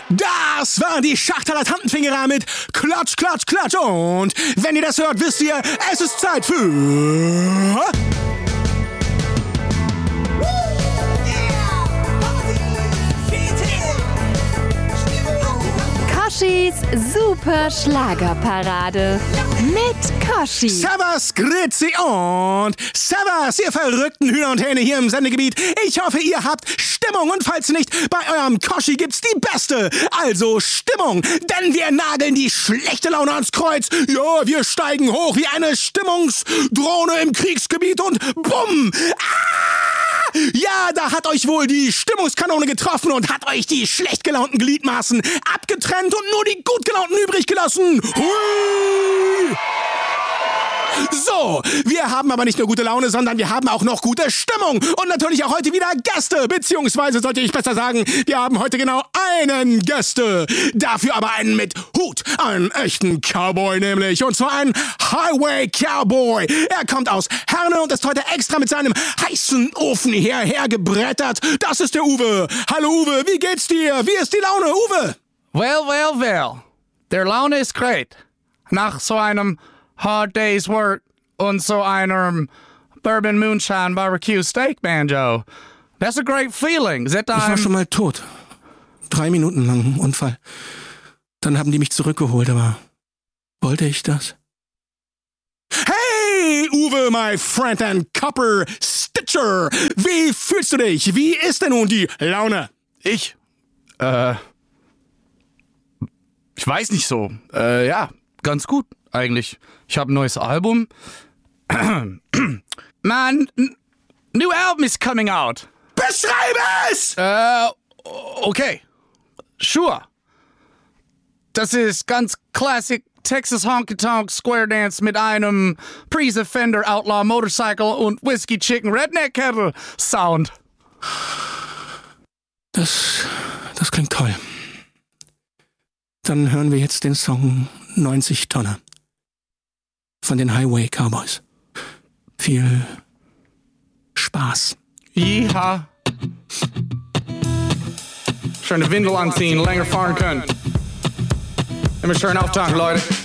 Das waren die Schachtaler Tantenfingerer mit Klatsch, Klatsch, Klatsch. Und wenn ihr das hört, wisst ihr, es ist Zeit für... Koschis Super Schlagerparade mit Koschi. Servus, Grüezi und Servus, ihr verrückten Hühner und Hähne hier im Sendegebiet. Ich hoffe, ihr habt Stimmung und falls nicht, bei eurem Koschi gibt's die beste. Also Stimmung, denn wir nageln die schlechte Laune ans Kreuz. Ja, wir steigen hoch wie eine Stimmungsdrohne im Kriegsgebiet und bumm! Ja, da hat euch wohl die Stimmungskanone getroffen und hat euch die schlecht gelaunten Gliedmaßen abgetrennt und nur die gut gelaunten übrig gelassen. Hui! So, wir haben aber nicht nur gute Laune, sondern wir haben auch noch gute Stimmung. Und natürlich auch heute wieder Gäste, beziehungsweise sollte ich besser sagen, wir haben heute genau einen Gäste. Dafür aber einen mit Hut, einen echten Cowboy nämlich. Und zwar einen Highway Cowboy. Er kommt aus Herne und ist heute extra mit seinem heißen Ofen hierher gebrettert. Das ist der Uwe. Hallo Uwe, wie geht's dir? Wie ist die Laune, Uwe? Well. Der Laune ist great. Nach so einem Hard Day's Work und so einem Bourbon Moonshine Barbecue Steak Banjo. That's a great feeling. Ich war schon mal tot. 3 Minuten lang im Unfall. Dann haben die mich zurückgeholt, aber wollte ich das? Hey, Uwe, my friend and Copper Stitcher. Wie fühlst du dich? Wie ist denn nun die Laune? Ich weiß nicht so. Ja, ganz gut eigentlich. Ich habe ein neues Album. Man, new album is coming out. Beschreib es! Okay. Sure. Das ist ganz Classic Texas Honky Tonk Square Dance mit einem Priest Fender Outlaw Motorcycle und Whiskey Chicken Redneck Kettle Sound. Das klingt toll. Dann hören wir jetzt den Song 90 Tonner von den Highway Cowboys. Viel Spaß. Ja. Schöne Windel anziehen, länger fahren können. Immer schön auftanken, Leute.